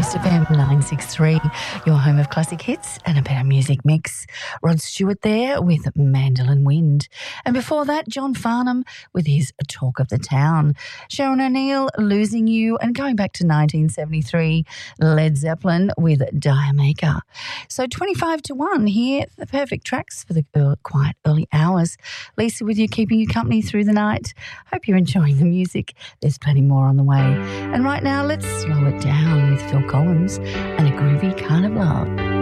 West FM 963, your home of classic hits and a better music mix. Rod Stewart there with Mandolin Wind. And before that, John Farnham with his Talk of the Town. Sharon O'Neill, Losing You, and going back to 1973, Led Zeppelin with Diamaker. So 25 to 1 here, the perfect tracks for the quiet early hours. Lisa with you, keeping you company through the night. Hope you're enjoying the music. There's plenty more on the way. And right now, let's slow it down with Phil Collins and A Groovy Kind of Love.